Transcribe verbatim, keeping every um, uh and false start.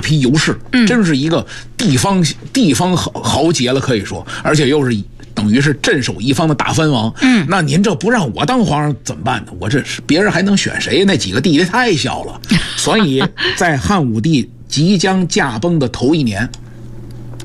批游士，真是一个地方地方豪豪杰了，可以说，而且又是等于是镇守一方的大藩王。嗯，那您这不让我当皇上怎么办呢？我这是别人还能选谁？那几个弟弟太小了。所以在汉武帝即将驾崩的头一年，